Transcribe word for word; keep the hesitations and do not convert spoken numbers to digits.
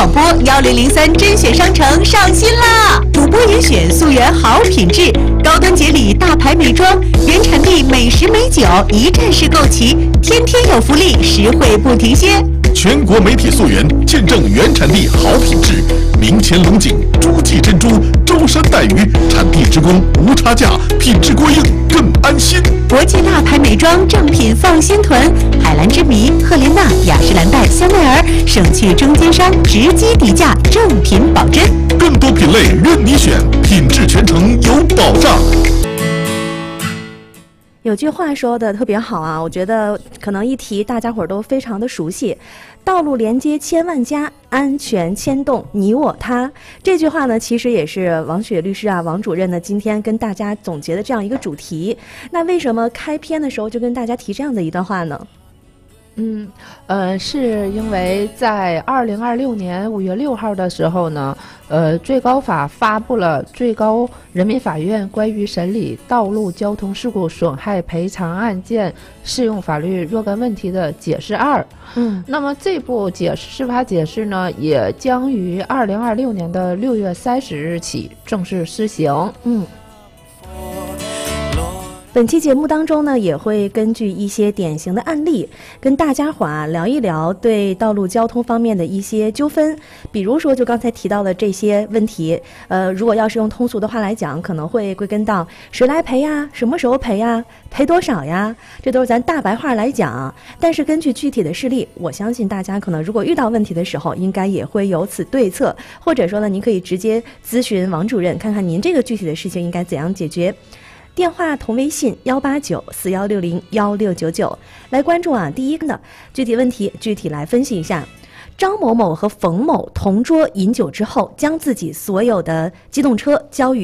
广播幺零零三甄选商城上新啦！主播严选溯源好品质，高端节礼大牌美妆，原产地美食美酒一站式购齐，天天有福利，实惠不停歇。 全国媒体溯源，见证原产地好品质，明前龙井、诸暨珍珠、舟山带鱼，产地直供，无差价，品质过硬更安心。 国际大牌美妆正品放心囤，海蓝之谜、赫莲娜、雅诗兰黛、香奈儿，省去中间商，直击底价，正品保真。 更多品类任你选，品质全程有保障。 有句话说的特别好啊，我觉得可能一提大家伙儿都非常的熟悉，道路连接千万家，安全牵动你我他。这句话呢，其实也是王雪律师啊，王主任呢今天跟大家总结的这样一个主题。那为什么开篇的时候就跟大家提这样的一段话呢？ 嗯，呃，是因为在二零二六年五月六号的时候呢，呃，最高法发布了最高人民法院关于审理道路交通事故损害赔偿案件适用法律若干问题的解释二。嗯，那么这部解释司法解释呢，也将于二零二六年的六月三十日起正式施行。嗯。 本期节目当中呢，也会根据一些典型的案例，跟大家伙啊聊一聊对道路交通方面的一些纠纷。比如说，就刚才提到的这些问题，呃，如果要是用通俗的话来讲，可能会归根到谁来赔呀，什么时候赔呀，赔多少呀，这都是咱大白话来讲。但是根据具体的事例，我相信大家可能如果遇到问题的时候，应该也会有此对策，或者说呢，您可以直接咨询王主任，看看您这个具体的事情应该怎样解决。电话同微信幺八九四幺六零幺六九九来关注啊。第一个呢，具体问题具体来分析一下。张某某和冯某同桌饮酒之后，将自己所有的机动车交予